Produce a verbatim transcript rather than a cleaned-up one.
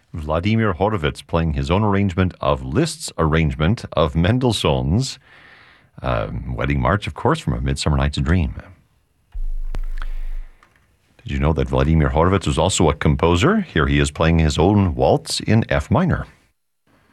Vladimir Horowitz playing his own arrangement of Liszt's arrangement of Mendelssohn's uh, Wedding March, of course, from A Midsummer Night's Dream. Did you know that Vladimir Horowitz was also a composer? Here he is playing his own waltz in F minor.